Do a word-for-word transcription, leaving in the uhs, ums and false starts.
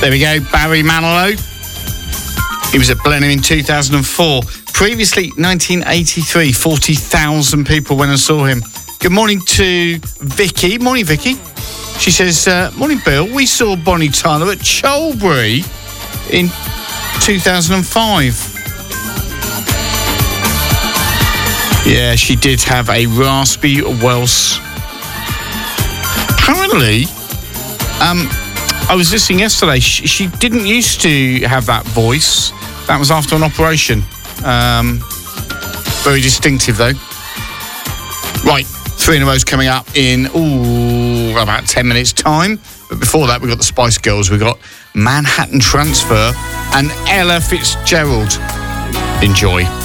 There we go, Barry Manilow. He was at Blenheim in two thousand four. Previously, nineteen eighty-three, forty thousand people went and saw him. Good morning to Vicky. Morning, Vicky. She says, uh, morning, Bill. We saw Bonnie Tyler at Cholbury in two thousand five. Yeah, she did have a raspy Welsh. Apparently, um, I was listening yesterday. She, she didn't used to have that voice. That was after an operation. Um, very distinctive, though. Right, three in a row's coming up in ooh, about ten minutes' time. But before that, we've got the Spice Girls. We've got Manhattan Transfer and Ella Fitzgerald. Enjoy.